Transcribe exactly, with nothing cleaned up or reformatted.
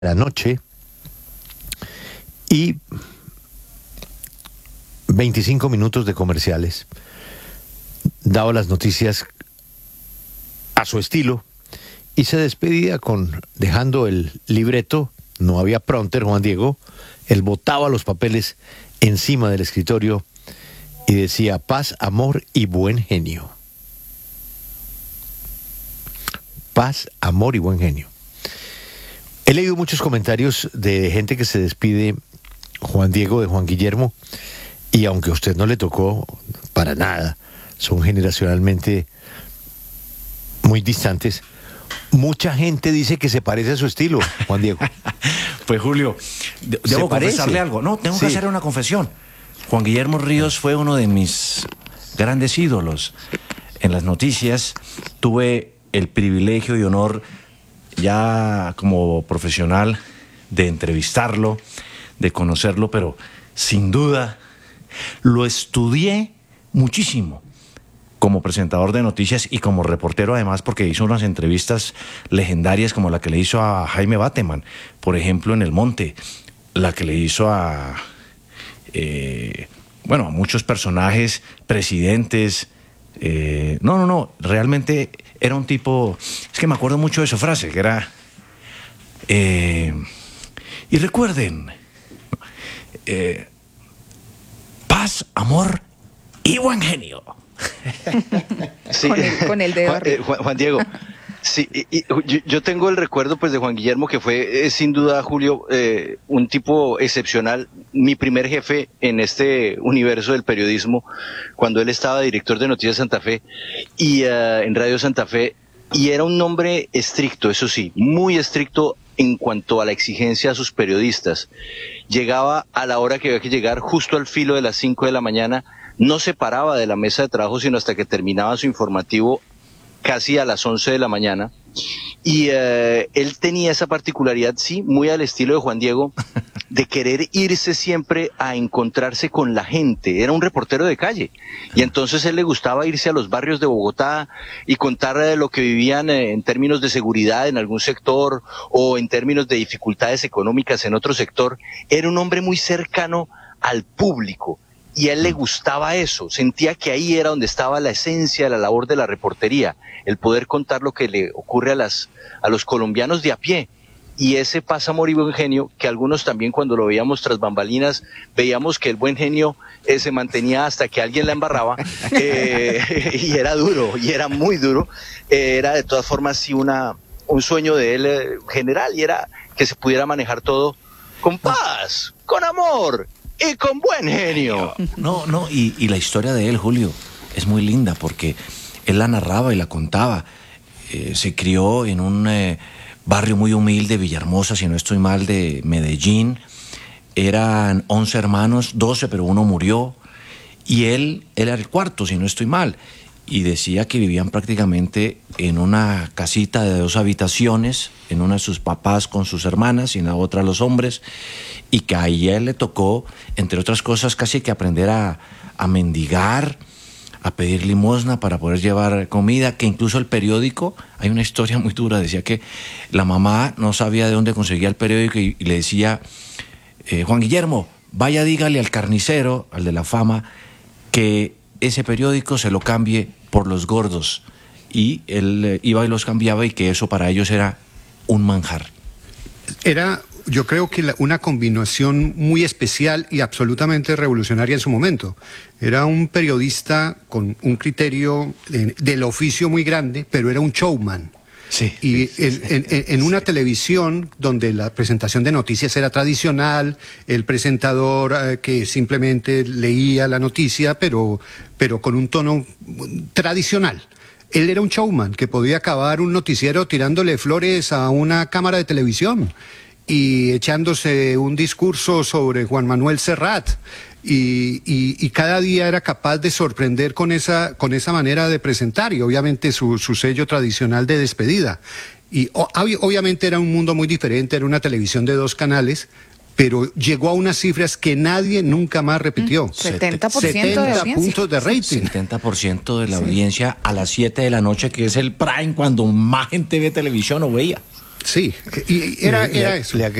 la noche y veinticinco minutos de comerciales. Daba las noticias a su estilo y se despedía con dejando el libreto. No había prompter, Juan Diego. Él botaba los papeles encima del escritorio y decía: paz, amor y buen genio. Paz, amor y buen genio. He leído muchos comentarios de gente que se despide, Juan Diego, de Juan Guillermo, y aunque a usted no le tocó para nada, son generacionalmente muy distantes, mucha gente dice que se parece a su estilo, Juan Diego. Pues Julio, de- debo confesarle algo. No, tengo Sí. que hacer una confesión. Juan Guillermo Ríos fue uno de mis grandes ídolos en las noticias. Tuve el privilegio y honor ya como profesional de entrevistarlo, de conocerlo, pero sin duda lo estudié muchísimo como presentador de noticias y como reportero además, porque hizo unas entrevistas legendarias como la que le hizo a Jaime Bateman, por ejemplo, en El Monte, la que le hizo a, eh, bueno, a muchos personajes, presidentes. Eh, no, no, no, realmente era un tipo, es que me acuerdo mucho de su frase, que era, eh, y recuerden, eh, paz, amor y buen genio. Sí. Con el- con el dedo Juan, arriba. eh, Juan- Juan Diego, sí, y- y yo, yo tengo el recuerdo pues de Juan Guillermo, que fue eh, sin duda, Julio, eh, un tipo excepcional, mi primer jefe en este universo del periodismo, cuando él estaba director de Noticias Santa Fe y eh, en Radio Santa Fe, y era un hombre estricto, eso sí, muy estricto en cuanto a la exigencia a sus periodistas. Llegaba a la hora que había que llegar, justo al filo de las cinco de la mañana, no se paraba de la mesa de trabajo sino hasta que terminaba su informativo casi a las once de la mañana. Y eh, él tenía esa particularidad, sí, muy al estilo de Juan Diego, de querer irse siempre a encontrarse con la gente. Era un reportero de calle. Y entonces él le gustaba irse a los barrios de Bogotá y contar de lo que vivían eh, en términos de seguridad en algún sector o en términos de dificultades económicas en otro sector. Era un hombre muy cercano al público. Y a él le gustaba eso, sentía que ahí era donde estaba la esencia de la labor de la reportería, el poder contar lo que le ocurre a las a los colombianos de a pie. Y ese paz, amor y buen genio, que algunos también cuando lo veíamos tras bambalinas, veíamos que el buen genio eh, se mantenía hasta que alguien la embarraba, eh, y era duro, y era muy duro, eh, era de todas formas sí una, un sueño de él eh, general, y era que se pudiera manejar todo con paz, con amor y con buen genio. No, no, y, y la historia de él, Julio, es muy linda porque él la narraba y la contaba. Eh, se crió en un eh, barrio muy humilde, Villahermosa, si no estoy mal, de Medellín. Eran once hermanos, doce, pero uno murió. Y él, él era el cuarto, si no estoy mal. Y decía que vivían prácticamente en una casita de dos habitaciones, en una de sus papás con sus hermanas y en la otra los hombres, y que ahí a él le tocó, entre otras cosas, casi que aprender a, a mendigar, a pedir limosna para poder llevar comida, que incluso el periódico, hay una historia muy dura, decía que la mamá no sabía de dónde conseguía el periódico y, y le decía, eh, Juan Guillermo, vaya dígale al carnicero, al de la fama, que ese periódico se lo cambie por los gordos. Y él eh, iba y los cambiaba y que eso para ellos era un manjar. Era, yo creo que la- una combinación muy especial y absolutamente revolucionaria en su momento. Era un periodista con un criterio de- del oficio muy grande, pero era un showman. Sí. Y en, en- en- en una televisión donde la presentación de noticias era tradicional, el presentador eh, que simplemente leía la noticia, pero, pero con un tono tradicional. Él era un showman que podía acabar un noticiero tirándole flores a una cámara de televisión y echándose un discurso sobre Juan Manuel Serrat. Y, y, y cada día era capaz de sorprender con esa, con esa manera de presentar y obviamente su, su sello tradicional de despedida. Y o- ob- obviamente era un mundo muy diferente, era una televisión de dos canales, pero llegó a unas cifras que nadie nunca más repitió. setenta por ciento de setenta audiencia. puntos de rating. setenta por ciento de la audiencia a las siete de la noche, que es el prime cuando más gente ve televisión o veía. Sí, y era, era eso. Le,